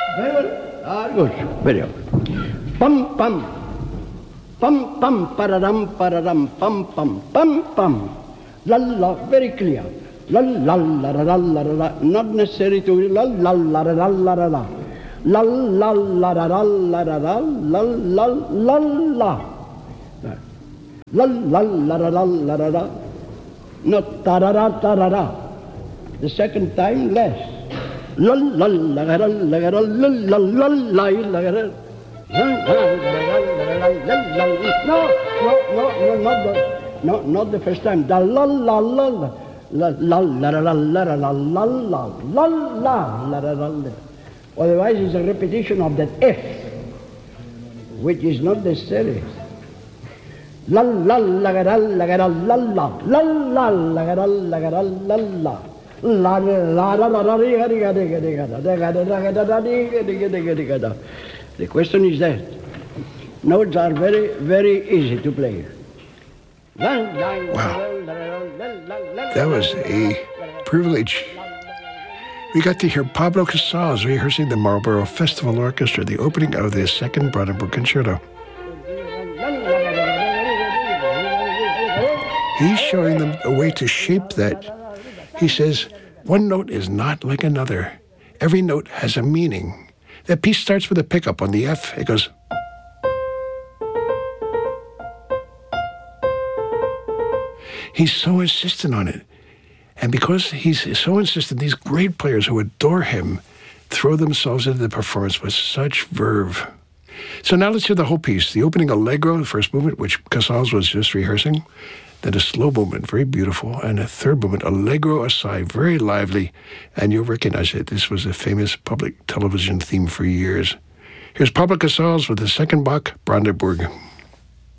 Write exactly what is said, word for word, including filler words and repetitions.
Very well. Ah, good. Very good. Pum, pum. Pum, pum, pararam, pararam, pum, pum, pum, pum. La, la, very clear. La, la, la, la, la, la, la. Not necessary to la, la, la, la, la, la, la. La, la, la, la, la, la, la, la, la, la, la, la. La, la, la, la, la, la, la, la. Not ta-ra-ra, ta-ra-ra. The second time, less. La, la, la, la, la, la, la, la, la, la, la, la. No, no, no, not the, no, not the first time. Da la la la la la la la la la la la la la la la la la. Otherwise, it's a repetition of that F, which is not necessary. La la la la la la la la la la la la la la la. La la la la la. The question is that notes are very, very easy to play. Wow. That was a privilege. We got to hear Pablo Casals rehearsing the Marlborough Festival Orchestra, the opening of the Second Brandenburg Concerto. He's showing them a way to shape that. He says, one note is not like another. Every note has a meaning. That piece starts with a pickup on the F. It goes. He's so insistent on it. And because he's so insistent, these great players who adore him throw themselves into the performance with such verve. So now let's hear the whole piece. The opening allegro, the first movement, which Casals was just rehearsing. Then a slow movement, very beautiful. And a third movement, allegro assai, very lively. And you'll recognize it. This was a famous public television theme for years. Here's Pablo Casals with the second Bach, Brandenburg.